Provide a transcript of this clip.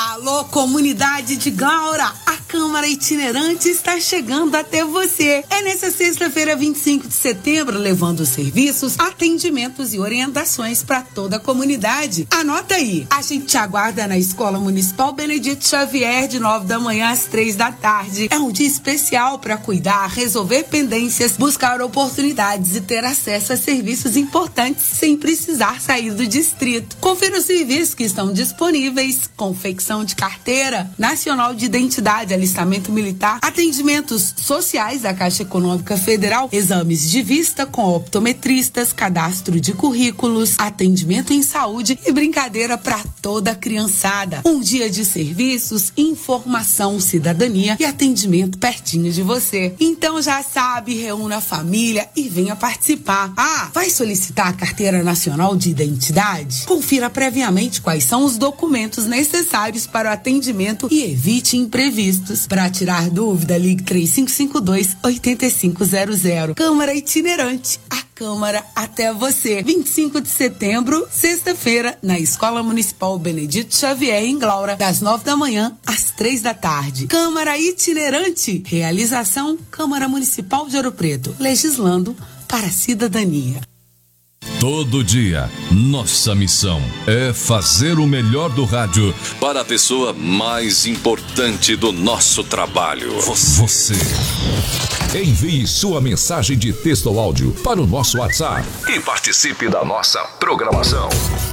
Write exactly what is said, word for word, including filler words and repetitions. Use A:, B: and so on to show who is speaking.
A: Alô, comunidade de Glaura, a Câmara Itinerante está chegando até você. É nessa sexta-feira, vinte e cinco de setembro, levando serviços, atendimentos e orientações para toda a comunidade. Anota aí, a gente te aguarda na Escola Municipal Benedito Xavier, de nove da manhã às três da tarde. É um dia especial para cuidar, resolver pendências, buscar oportunidades e ter acesso a serviços importantes sem precisar sair do distrito. Confira os serviços que estão disponíveis: confecção de carteira nacional de identidade, alistamento militar, atendimentos sociais da Caixa Econômica Federal, exames de vista com optometristas, cadastro de currículos, atendimento em saúde e brincadeira para toda a criançada. Um dia de serviços, informação, cidadania e atendimento pertinho de você. Então já sabe, reúna a família e venha participar. Ah, vai solicitar a carteira nacional de identidade? Confira previamente quais são os documentos necessários para o atendimento e evite imprevistos. Para tirar dúvida, ligue três cinco cinco dois, oito cinco zero zero. Câmara Itinerante, a Câmara até você. vinte e cinco de setembro, sexta-feira, na Escola Municipal Benedito Xavier, em Glaura, das nove da manhã às três da tarde. Câmara Itinerante, realização Câmara Municipal de Ouro Preto, legislando para a cidadania.
B: Todo dia, nossa missão é fazer o melhor do rádio para a pessoa mais importante do nosso trabalho. Você.
C: Envie sua mensagem de texto ou áudio para o nosso WhatsApp e participe da nossa programação.